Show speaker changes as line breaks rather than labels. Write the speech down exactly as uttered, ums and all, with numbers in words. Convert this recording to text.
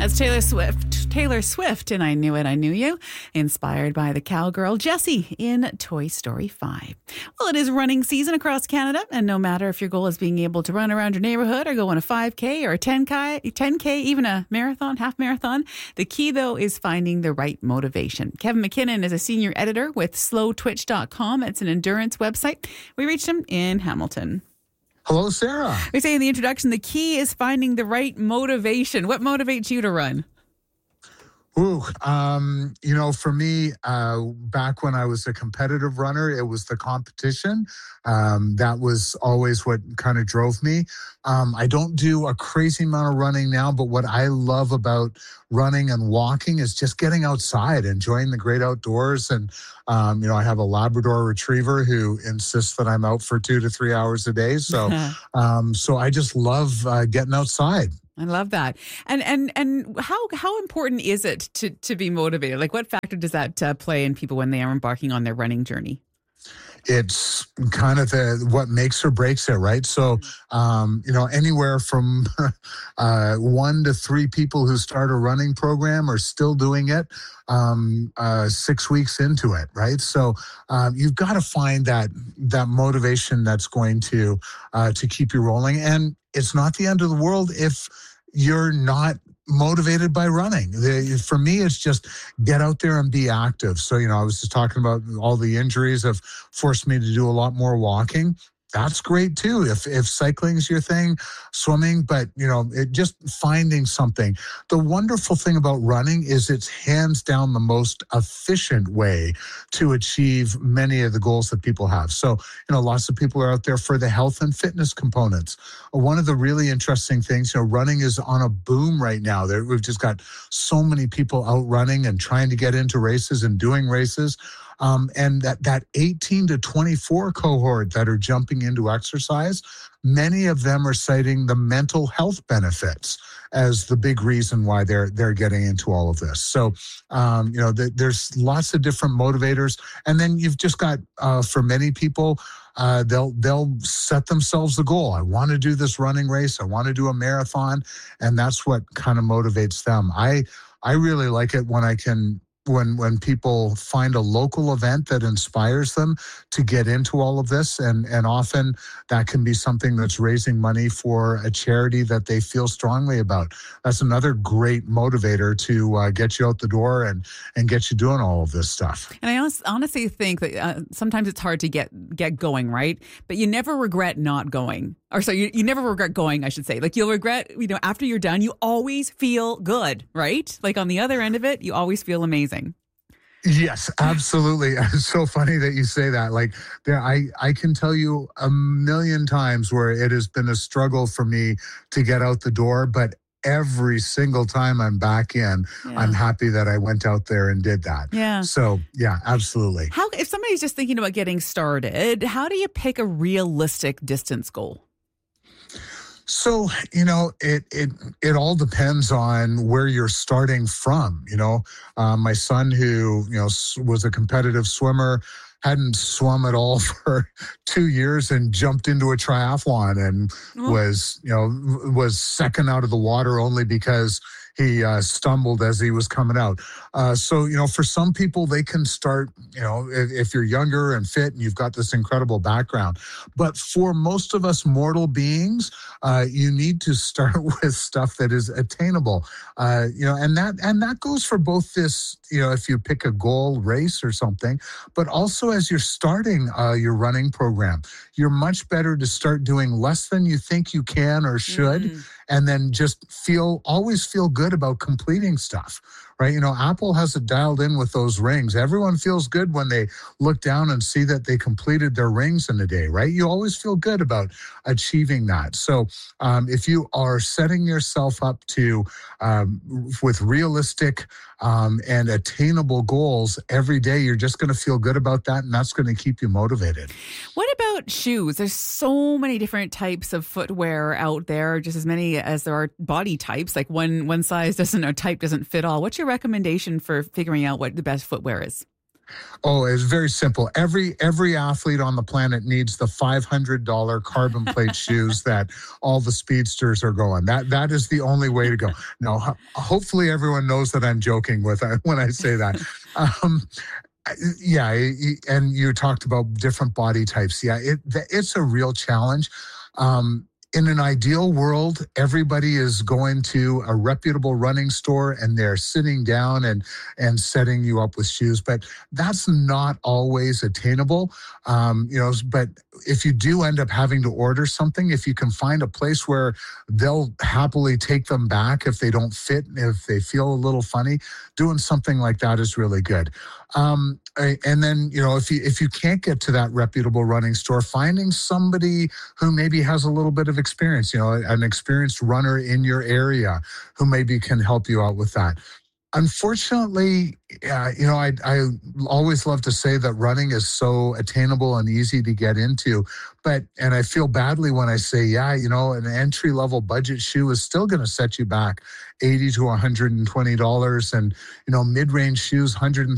That's Taylor Swift. Taylor Swift, and I Knew It, I Knew You, inspired by the cowgirl Jessie in Toy Story five. Well, it is running season across Canada, and no matter if your goal is being able to run around your neighborhood or go on a five K or a ten K, ten K, even a marathon, half marathon, the key, though, is finding the right motivation. Kevin McKinnon is a senior editor with slow twitch dot com. It's an endurance website. We reached him in Hamilton.
Hello, Sarah.
We say in the introduction, the key is finding the right motivation. What motivates you to run?
Ooh, um, you know, for me, uh, back when I was a competitive runner, it was the competition. Um, that was always what kind of drove me. Um, I don't do a crazy amount of running now, but what I love about running and walking is just getting outside, enjoying the great outdoors. And, um, you know, I have a Labrador retriever who insists that I'm out for two to three hours a day. So, um, so I just love uh, getting outside.
I love that. And and and how how important is it to to be motivated? Like, what factor does that uh, play in people when they are embarking on their running journey?
It's kind of the what makes or breaks it, right? So, um, you know, anywhere from uh, one to three people who start a running program are still doing it um, uh, six weeks into it, right? So, um, you've got to find that that motivation that's going to uh, to keep you rolling. And it's not the end of the world if you're not motivated by running. The, for me, it's just get out there and be active. So, you know, I was just talking about all the injuries have forced me to do a lot more walking. That's great too. If if cycling's your thing, swimming, but you know, it just finding something. The wonderful thing about running is it's hands down the most efficient way to achieve many of the goals that people have. So, you know, lots of people are out there for the health and fitness components. One of the really interesting things, you know, running is on a boom right now. There, we've just got so many people out running and trying to get into races and doing races. Um, and that, that eighteen to twenty-four cohort that are jumping into exercise, many of them are citing the mental health benefits as the big reason why they're they're getting into all of this. So, um, you know, the, there's lots of different motivators. And then you've just got, uh, for many people, uh, they'll they'll set themselves the goal. I want to do this running race. I want to do a marathon. And that's what kind of motivates them. I I really like it when I can when when people find a local event that inspires them to get into all of this. And, and often that can be something that's raising money for a charity that they feel strongly about. That's another great motivator to uh, get you out the door and, and get you doing all of this stuff.
And I honest, honestly think that uh, sometimes it's hard to get, get going, right? But you never regret not going. Or so you, you never regret going, I should say. Like you'll regret, you know, after you're done, you always feel good, right? Like on the other end of it, you always feel amazing.
Yes, absolutely. It's so funny that you say that. Like there, I, I can tell you a million times where it has been a struggle for me to get out the door, but every single time I'm back in, yeah. I'm happy that I went out there and did that.
Yeah.
So yeah, absolutely.
How, if somebody's just thinking about getting started, how do you pick a realistic distance goal?
So, you know, it it it all depends on where you're starting from. You know, uh, my son, who, you know, was a competitive swimmer, hadn't swum at all for two years and jumped into a triathlon and oh. was, you know, was second out of the water only because he uh, stumbled as he was coming out. Uh, so, you know, for some people, they can start, you know, if, if you're younger and fit and you've got this incredible background. But for most of us mortal beings, uh, you need to start with stuff that is attainable. Uh, you know, and that and that goes for both this, you know, if you pick a goal race or something, but also as you're starting uh, your running program, you're much better to start doing less than you think you can or should. Mm. And then just feel, always feel good about completing stuff, right? You know, Apple has it dialed in with those rings. Everyone feels good when they look down and see that they completed their rings in a day, right? You always feel good about achieving that. So um, if you are setting yourself up to, um, with realistic um, and attainable goals every day, you're just going to feel good about that. And that's going to keep you motivated.
What about shoes? There's so many different types of footwear out there, just as many as there are body types. Like one one size doesn't, or type doesn't fit all. What's your recommendation for figuring out what the best footwear is?
Oh, it's very simple. Every every athlete on the planet needs the five hundred dollars carbon plate shoes that all the speedsters are going. That that is the only way to go. Now, ho- hopefully everyone knows that I'm joking with when I say that. Um, yeah, y- and you talked about different body types. Yeah, it th- it's a real challenge. Um, in an ideal world, everybody is going to a reputable running store and they're sitting down and and setting you up with shoes. But that's not always attainable. Um, you know, but if you do end up having to order something, if you can find a place where they'll happily take them back if they don't fit, if they feel a little funny, doing something like that is really good. Um, I- and then, you know, if you if you can't get to that reputable running store, finding somebody who maybe has a little bit of experience, you know, an experienced runner in your area who maybe can help you out with that. Unfortunately, uh, you know, I I always love to say that running is so attainable and easy to get into, but and I feel badly when I say, yeah, you know, an entry level budget shoe is still going to set you back eighty to one hundred twenty dollars, and you know, mid range shoes one hundred